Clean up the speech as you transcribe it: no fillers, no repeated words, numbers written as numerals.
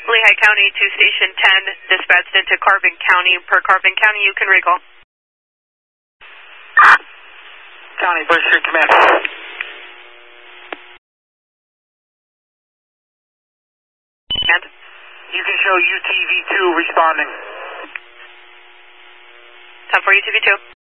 Lehigh County to Station 10, dispatched into Carbon County. Per Carbon County, you can recall. County, Bush Street Command. And? You can show UTV2 responding. 10-4 UTV2.